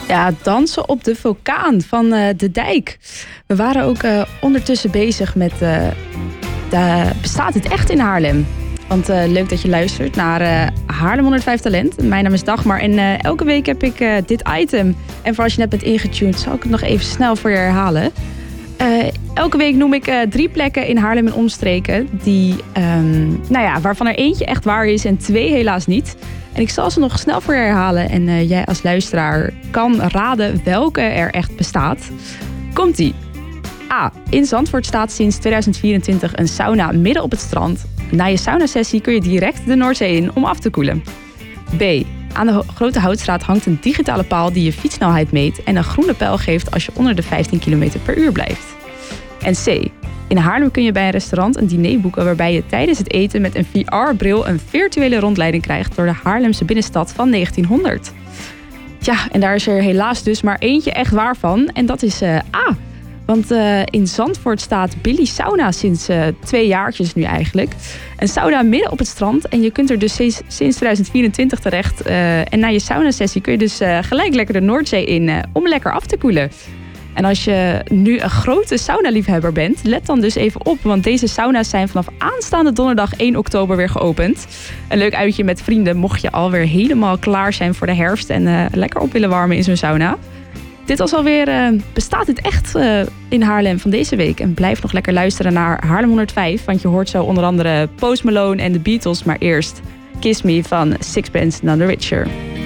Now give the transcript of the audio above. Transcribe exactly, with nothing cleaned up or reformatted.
Ja, dansen op de vulkaan van uh, De Dijk. We waren ook uh, ondertussen bezig met... Uh, de, bestaat het echt in Haarlem? Want uh, leuk dat je luistert naar uh, Haarlem honderdvijf Talent. Mijn naam is Dagmar en uh, elke week heb ik uh, dit item. En voor als je net bent ingetuned, zal ik het nog even snel voor je herhalen. Uh, elke week noem ik uh, drie plekken in Haarlem en omstreken die, um, nou ja, waarvan er eentje echt waar is en twee helaas niet. En ik zal ze nog snel voor je herhalen en uh, jij als luisteraar kan raden welke er echt bestaat. Komt-ie. A. In Zandvoort staat sinds tweeduizend vierentwintig een sauna midden op het strand. Na je saunasessie kun je direct de Noordzee in om af te koelen. B. Aan de Grote Houtstraat hangt een digitale paal die je fietssnelheid meet en een groene pijl geeft als je onder de vijftien kilometer per uur blijft. En C. In Haarlem kun je bij een restaurant een diner boeken waarbij je tijdens het eten met een V R-bril een virtuele rondleiding krijgt door de Haarlemse binnenstad van negentienhonderd. Ja, en daar is er helaas dus maar eentje echt waar van en dat is uh, A. Want uh, in Zandvoort staat Billy Sauna sinds uh, twee jaartjes nu eigenlijk. Een sauna midden op het strand. En je kunt er dus sinds, sinds tweeduizend vierentwintig terecht. Uh, en na je saunasessie kun je dus uh, gelijk lekker de Noordzee in uh, om lekker af te koelen. En als je nu een grote saunaliefhebber bent, let dan dus even op. Want deze sauna's zijn vanaf aanstaande donderdag één oktober weer geopend. Een leuk uitje met vrienden mocht je alweer helemaal klaar zijn voor de herfst. En uh, lekker op willen warmen in zo'n sauna. Dit was alweer uh, Bestaat het echt uh, in Haarlem van deze week. En blijf nog lekker luisteren naar Haarlem honderdvijf. Want je hoort zo onder andere Post Malone en de Beatles. Maar eerst Kiss Me van Sixpence None the Richer.